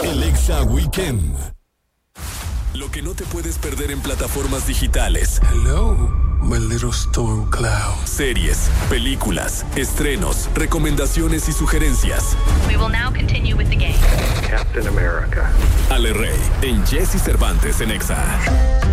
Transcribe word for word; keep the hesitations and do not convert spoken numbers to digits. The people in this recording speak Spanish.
El Exa Weekend. Lo que no te puedes perder en plataformas digitales. Hello, my little storm cloud. Series, películas, estrenos, recomendaciones y sugerencias. We will now continue with the game. Captain America. Ale Rey, en Jesse Cervantes en Exa.